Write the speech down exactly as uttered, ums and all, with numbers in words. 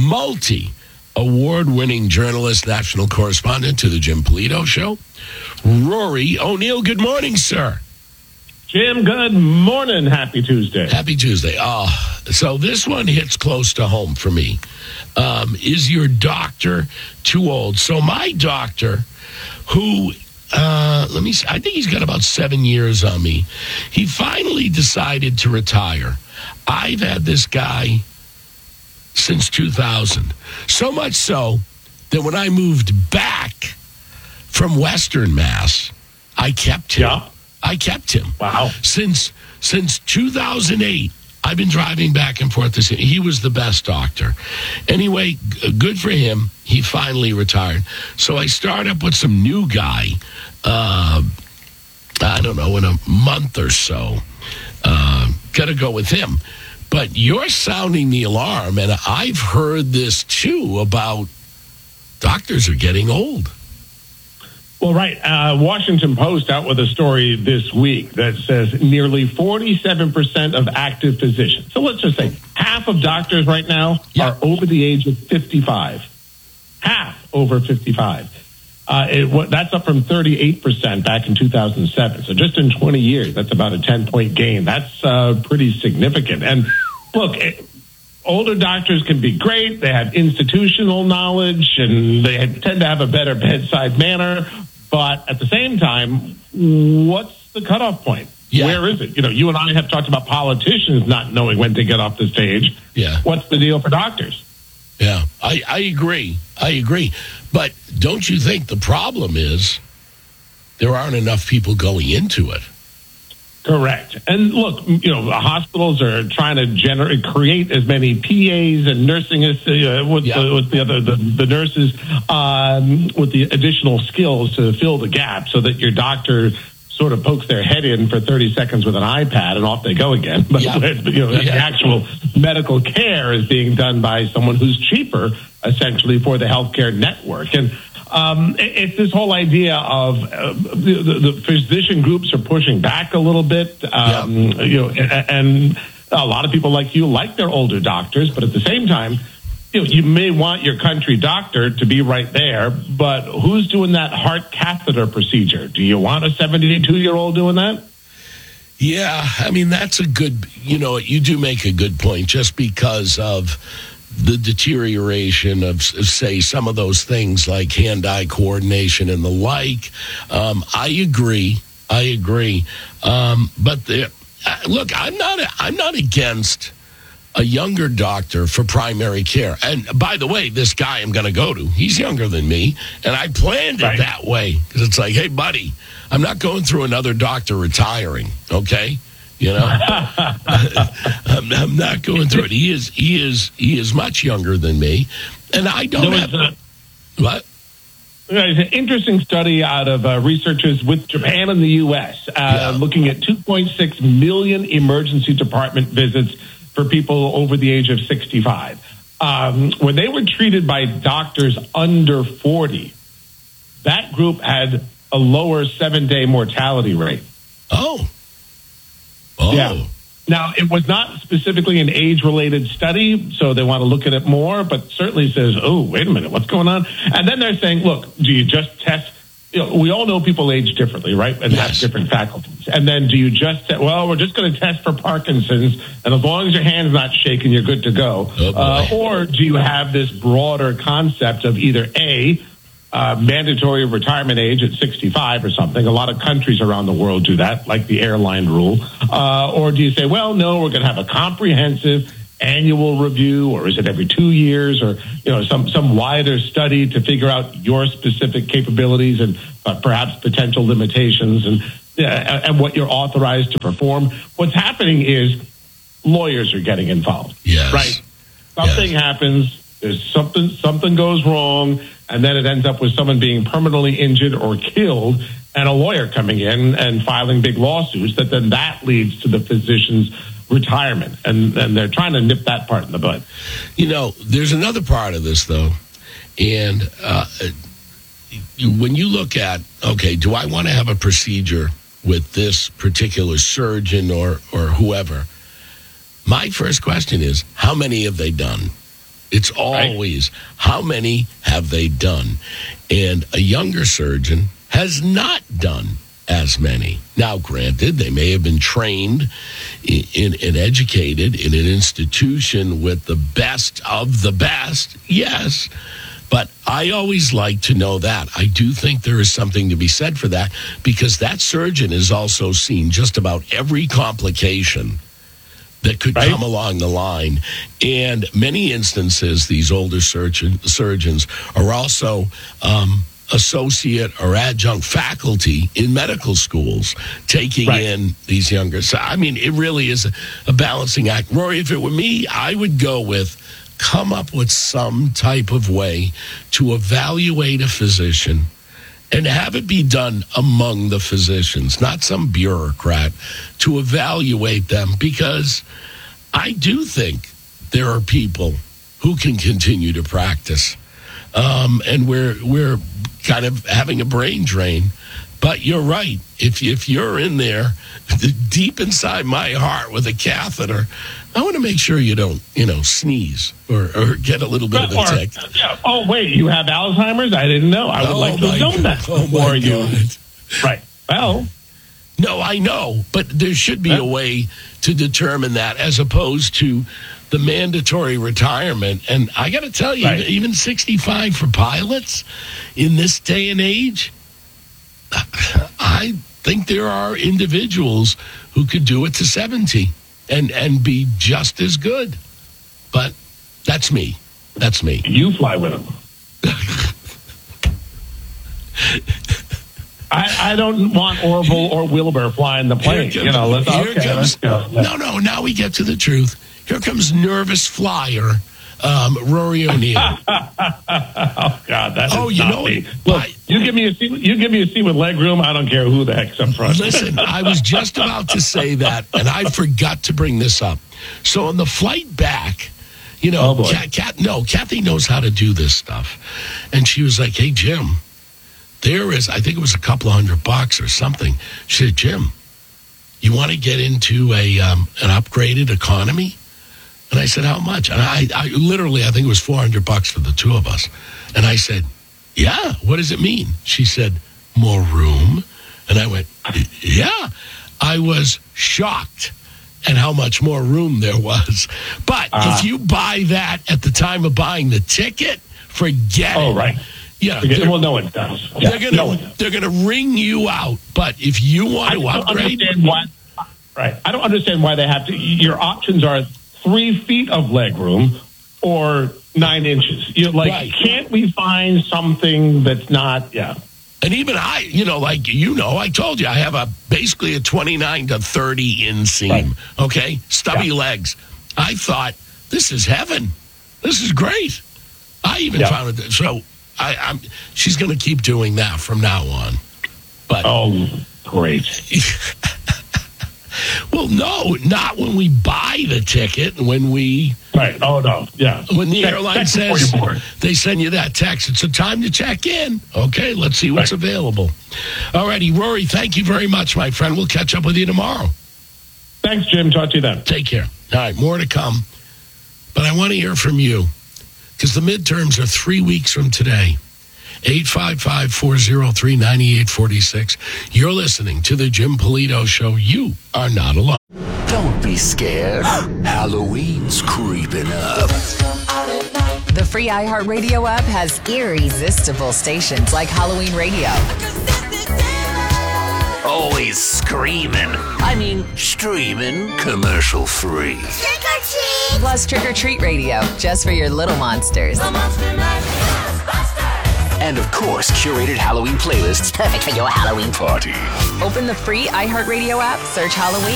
multi award-winning journalist, national correspondent to the Jim Polito Show, Rory O'Neill. Good morning, sir. Jim, good morning. Happy Tuesday. Happy Tuesday. Oh, so this one hits close to home for me. Um, is your doctor too old? So my doctor, who, uh, let me see, I think he's got about seven years on me. He finally decided to retire. I've had this guy since two thousand. So much so that when I moved back from Western Mass, I kept him. Yeah. I kept him. Wow. Since since two thousand eight, I've been driving back and forth. This he was the best doctor. Anyway, g- good for him. He finally retired. So I start up with some new guy. Uh, I don't know, in a month or so. Uh, Got to go with him. But you're sounding the alarm, and I've heard this too about doctors are getting old. Well, right. Uh, Washington Post out with a story this week that says nearly forty-seven percent of active physicians. So let's just say half of doctors right now Yeah. are over the age of fifty-five. Half over fifty-five. Uh, it, that's up from thirty-eight percent back in two thousand seven. So just in twenty years, that's about a ten-point gain. That's uh, pretty significant. And look, it, older doctors can be great. They have institutional knowledge, and they tend to have a better bedside manner. But at the same time, what's the cutoff point? Yeah. Where is it? You know, you and I have talked about politicians not knowing when to get off the stage. Yeah. What's the deal for doctors? Yeah, I, I agree. I agree. But don't you think the problem is there aren't enough people going into it? Correct. And look, you know, the hospitals are trying to generate, create as many P As and nursing uh, with, Yeah. the, with the other the, the nurses um, with the additional skills to fill the gap, so that your doctor sort of pokes their head in for thirty seconds with an iPad and off they go again. But Yeah. you know, Yeah. the actual medical care is being done by someone who's cheaper, essentially, for the healthcare network. And Um, it, it's this whole idea of uh, the, the, the physician groups are pushing back a little bit, um, Yeah. you know, and, and a lot of people like you like their older doctors, but at the same time, you know, you may want your country doctor to be right there, but who's doing that heart catheter procedure? Do you want a seventy-two-year-old doing that? Yeah, I mean, that's a good, you know, you do make a good point just because of the deterioration of, say, some of those things like hand-eye coordination and the like. Um, I agree. I agree. Um, but the, uh, look, I'm not. I'm not against a younger doctor for primary care. And by the way, this guy I'm going to go to, he's younger than me, and I planned it Right. that way because it's like, hey, buddy, I'm not going through another doctor retiring. Okay. You know, I'm, I'm not going through it. He is, he is, he is much younger than me, and I don't No, have it's what. There's an interesting study out of uh, researchers with Japan and the U S uh, Yeah. looking at two point six million emergency department visits for people over the age of sixty-five. Um, when they were treated by doctors under forty, that group had a lower seven-day mortality rate. Oh, oh, Yeah. Now, it was not specifically an age-related study, so they want to look at it more, but certainly says, oh, wait a minute, what's going on? And then they're saying, look, do you just test? You know, we all know people age differently, right? And Yes. have different faculties. And then do you just, te- well, we're just going to test for Parkinson's, and as long as your hand's not shaking, you're good to go. Oh, boy. uh, or do you have this broader concept of either A, Uh, mandatory retirement age at sixty-five or something. A lot of countries around the world do that, like the airline rule. Uh, or do you say, well, no, we're going to have a comprehensive annual review, or is it every two years, or you know, some some wider study to figure out your specific capabilities and uh, perhaps potential limitations and uh, and what you're authorized to perform. What's happening is lawyers are getting involved. Yes. Right. Something Yes. happens. There's something something goes wrong, and then it ends up with someone being permanently injured or killed, and a lawyer coming in and filing big lawsuits. That then that leads to the physician's retirement, and and they're trying to nip that part in the bud. You know, there's another part of this though, and uh, you, when you look at, okay, do I want to have a procedure with this particular surgeon or or whoever? My first question is, how many have they done? It's always, right. How many have they done? And a younger surgeon has not done as many. Now, granted, they may have been trained in, in, and educated in an institution with the best of the best, yes. But I always like to know that. I do think there is something to be said for that, because that surgeon has also seen just about every complication that could right. come along the line. And many instances, these older surgeon, surgeons are also um, associate or adjunct faculty in medical schools, taking right. in these younger. So, I mean, it really is a, a balancing act. Rory, if it were me, I would go with come up with some type of way to evaluate a physician and have it be done among the physicians, not some bureaucrat, to evaluate them, because I do think there are people who can continue to practice. Um, and we're we're kind of having a brain drain. But you're right. If if you're in there deep inside my heart with a catheter, I want to make sure you don't, you know, sneeze or, or get a little bit of a tick. Yeah. Oh, wait, you have Alzheimer's? I didn't know. I would oh like to have known that oh before my you. God. Right. Well. No, I know. But there should be huh? a way to determine that, as opposed to the mandatory retirement. And I got to tell you, right. even sixty-five for pilots in this day and age, I think there are individuals who could do it to seventy and, and be just as good. But that's me. That's me. You fly with them. I, I don't want Orville or Wilbur flying the plane. Comes, you know, let's, okay, comes, let's go. No, no, now we get to the truth. Here comes nervous flyer Um, Rory O'Neill. Oh God, that is oh, you not know me. it. Look, I, you give me a seat. You give me a seat with leg room. I don't care who the heck's up front. Listen, I was just about to say that, and I forgot to bring this up. So on the flight back, you know, oh Kat, Kat, no, Kathy knows how to do this stuff, and she was like, "Hey, Jim, there is, I think it was a couple of hundred bucks or something." She said, "Jim, you want to get into a um, an upgraded economy?" And I said, "How much?" And I, I literally, I think it was four hundred bucks for the two of us. And I said, "Yeah, what does it mean?" She said, "More room." And I went, "Yeah." I was shocked at how much more room there was. But uh, if you buy that at the time of buying the ticket, forget oh, it. Oh, right. Yeah. Well, no one does. Yeah, they're gonna, no one does. They're going to ring you out. But if you want I to don't upgrade. Understand why, right. I don't understand why they have to. Your options are three feet of leg room or nine inches. You're like, right. Can't we find something that's not, yeah. And even I, you know, like, you know, I told you, I have a basically a twenty-nine to thirty inseam, right. Okay? Stubby yeah. legs. I thought, this is heaven. This is great. I even yeah. found it. So I, I'm, she's going to keep doing that from now on. But oh, great. Well, no, not when we buy the ticket. When we... Right. Oh, no. Yeah. When the check, airline check says they send you that text, it's a time to check in. Okay, let's see what's right. available. All righty, Rory, thank you very much, my friend. We'll catch up with you tomorrow. Thanks, Jim. Talk to you then. Take care. All right, more to come. But I want to hear from you, because the midterms are three weeks from today. eight five five, four oh three, nine eight four six. You're listening to the Jim Polito Show. You are not alone. Don't be scared. Halloween's creeping up. The free iHeartRadio app has irresistible stations like Halloween Radio. Always screaming. I mean, streaming commercial free. Trick or treat! Plus Trick or Treat Radio, just for your little monsters. The Monster And, of course, curated Halloween playlists perfect for your Halloween party. Open the free iHeartRadio app, search Halloween.